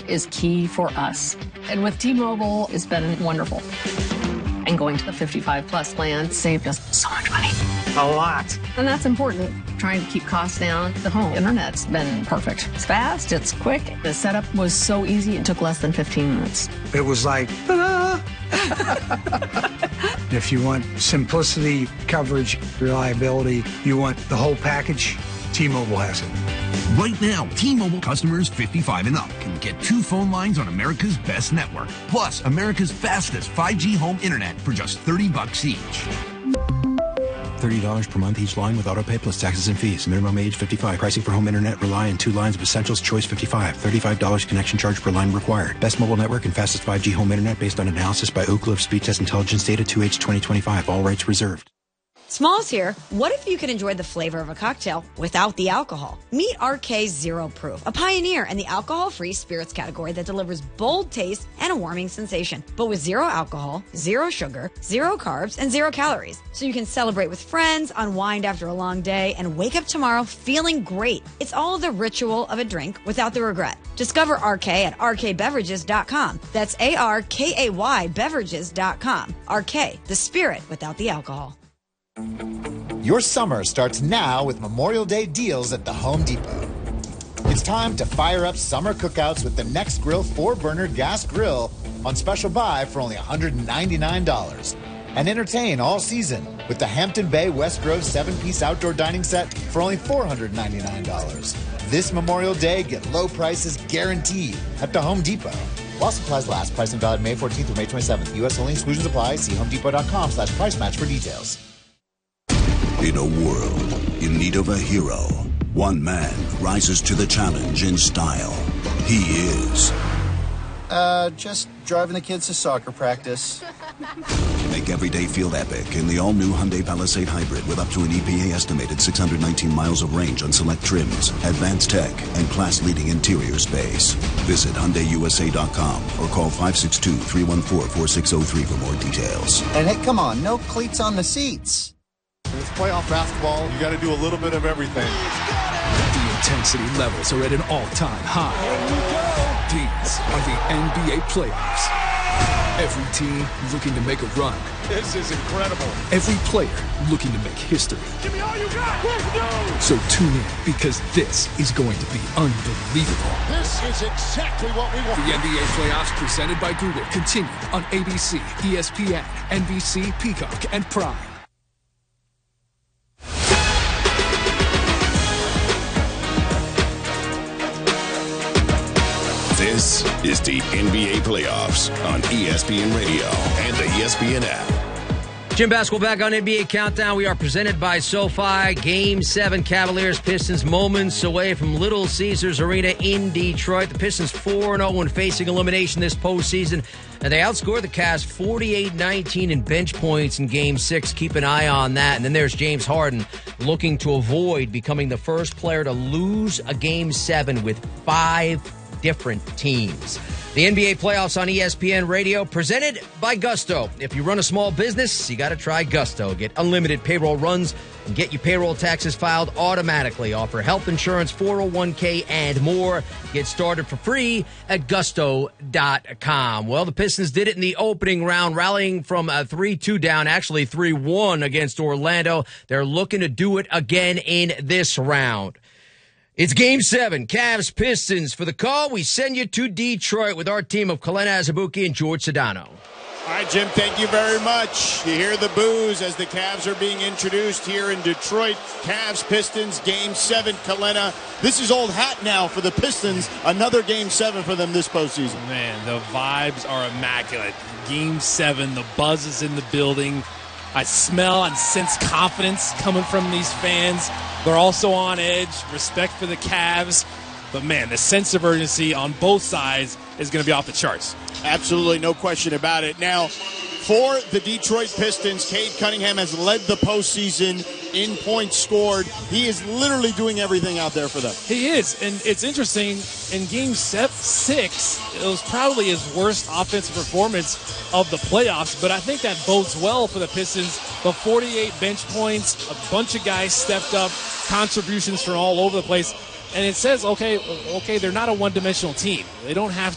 is key for us. And with T-Mobile, it's been wonderful. And going to the 55-plus plan saved us so much money. A lot. And that's important. Trying to keep costs down. The home internet's been perfect. It's fast, it's quick. The setup was so easy, it took less than 15 minutes. It was like, ta-da! If you want simplicity, coverage, reliability, you want the whole package, T-Mobile has it. Right now, T-Mobile customers 55 and up can get 2 phone lines on America's best network, plus America's fastest 5G home internet for just $30 each. $30 per month each line with autopay plus taxes and fees. Minimum age 55. Pricing for home internet rely on 2 lines of Essentials Choice 55. $35 connection charge per line required. Best mobile network and fastest 5G home internet based on analysis by Ookla of Speed Test Intelligence data 2H 2025. All rights reserved. Smalls here. What if you could enjoy the flavor of a cocktail without the alcohol? Meet RK Zero Proof, a pioneer in the alcohol-free spirits category that delivers bold taste and a warming sensation, but with 0 alcohol, 0 sugar, 0 carbs, and 0 calories. So you can celebrate with friends, unwind after a long day, and wake up tomorrow feeling great. It's all the ritual of a drink without the regret. Discover RK at rkbeverages.com. That's ARKAY beverages.com. RK, the spirit without the alcohol. Your summer starts now with Memorial Day deals at the Home Depot. It's time to fire up summer cookouts with the Nextgrill 4-burner gas grill on special buy for only $199. And entertain all season with the Hampton Bay West Grove 7-piece outdoor dining set for only $499. This Memorial Day, get low prices guaranteed at the Home Depot. While supplies last, pricing valid May 14th through May 27th. U.S. only, exclusions apply. See homedepot.com/price match for details. In a world in need of a hero, one man rises to the challenge in style. He is... just driving the kids to soccer practice. Make every day feel epic in the all-new Hyundai Palisade Hybrid with up to an EPA-estimated 619 miles of range on select trims, advanced tech, and class-leading interior space. Visit HyundaiUSA.com or call 562-314-4603 for more details. And hey, come on, no cleats on the seats. It's playoff basketball. You got to do a little bit of everything. The intensity levels are at an all-time high. These are the NBA playoffs. Every team looking to make a run. This is incredible. Every player looking to make history. Give me all you got. Let's go. So tune in because this is going to be unbelievable. This is exactly what we want. The NBA playoffs presented by Google continue on ABC, ESPN, NBC, Peacock, and Prime. This is the NBA playoffs on ESPN Radio and the ESPN app. Jim Basketball back on NBA Countdown. We are presented by SoFi. Game 7, Cavaliers Pistons moments away from Little Caesars Arena in Detroit. The Pistons 4-0 when facing elimination this postseason. And they outscored the Cavs 48-19 in bench points in Game 6. Keep an eye on that. And then there's James Harden looking to avoid becoming the first player to lose a Game 7 with 5 different teams. The NBA playoffs on ESPN Radio, presented by Gusto. If you run a small business, you got to try Gusto. Get unlimited payroll runs and get your payroll taxes filed automatically. Offer health insurance, 401k, and more. Get started for free at gusto.com. Well, the Pistons did it in the opening round, rallying from a 3-2 down, actually 3-1 against Orlando. They're looking to do it again in this round. It's Game 7, Cavs Pistons. For the call, we send you to Detroit with our team of Kalena Azubuike and George Sedano. All right, Jim, thank you very much. You hear the boos as the Cavs are being introduced here in Detroit. Cavs Pistons, Game 7, Kalena. This is old hat now for the Pistons. Another Game 7 for them this postseason. Man, the vibes are immaculate. Game 7, the buzz is in the building. I smell and sense confidence coming from these fans. They're also on edge, respect for the Cavs. But, man, the sense of urgency on both sides is going to be off the charts. Absolutely, no question about it. Now, for the Detroit Pistons, Cade Cunningham has led the postseason in points scored. He is literally doing everything out there for them. He is, and it's interesting. In Game 6, it was probably his worst offensive performance of the playoffs, but I think that bodes well for the Pistons. The 48 bench points, a bunch of guys stepped up, contributions from all over the place. And it says, okay, they're not a one-dimensional team. They don't have